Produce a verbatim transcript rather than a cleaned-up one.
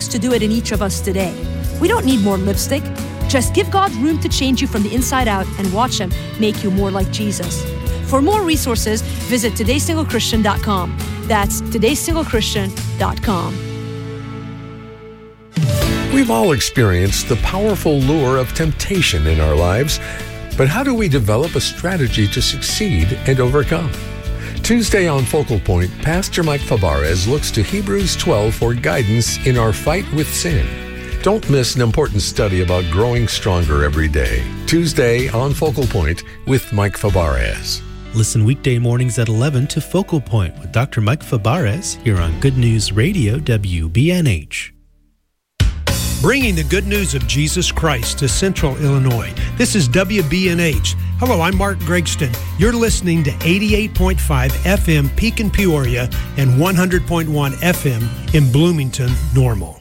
to do it in each of us today. We don't need more lipstick. Just give God room to change you from the inside out and watch Him make you more like Jesus. For more resources, visit today single christian dot com. That's today single christian dot com. We've all experienced the powerful lure of temptation in our lives, but how do we develop a strategy to succeed and overcome? Tuesday on Focal Point, Pastor Mike Fabarez looks to Hebrews twelve for guidance in our fight with sin. Don't miss an important study about growing stronger every day. Tuesday on Focal Point with Mike Fabarez. Listen weekday mornings at eleven to Focal Point with Doctor Mike Fabarez here on Good News Radio W B N H. Bringing the good news of Jesus Christ to Central Illinois. This is W B N H. Hello, I'm Mark Gregston. You're listening to eighty-eight point five F M Pekin Peoria and one hundred point one F M in Bloomington, Normal.